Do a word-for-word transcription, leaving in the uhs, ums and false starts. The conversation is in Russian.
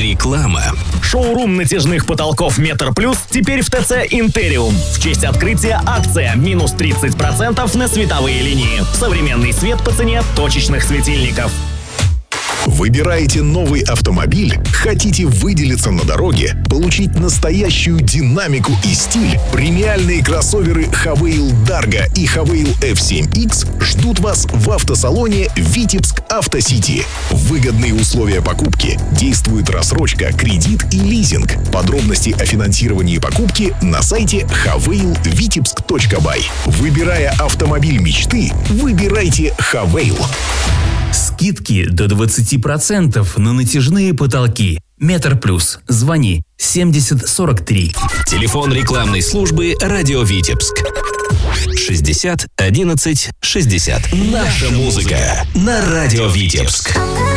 Реклама. Шоурум натяжных потолков Метр Плюс теперь в ТЦ Интериум. В честь открытия акция минус тридцать процентов на световые линии. Современный свет по цене точечных светильников. Выбираете новый автомобиль? Хотите выделиться на дороге? Получить настоящую динамику и стиль? Премиальные кроссоверы Хавейл Дарго и Хавейл эф семь икс ждут вас в автосалоне Витебск Автосити. Выгодные условия покупки. Действует рассрочка, кредит и лизинг. Подробности о финансировании покупки на сайте хавейл витебск точка бай. Выбирая автомобиль мечты, выбирайте Хавейл. Скидки до двадцати процентов на натяжные потолки. Метр Плюс. Звони семьдесят сорок три. Телефон рекламной службы «Радио Витебск». шестьдесят одиннадцать шестьдесят. Наша музыка на «Радио Витебск».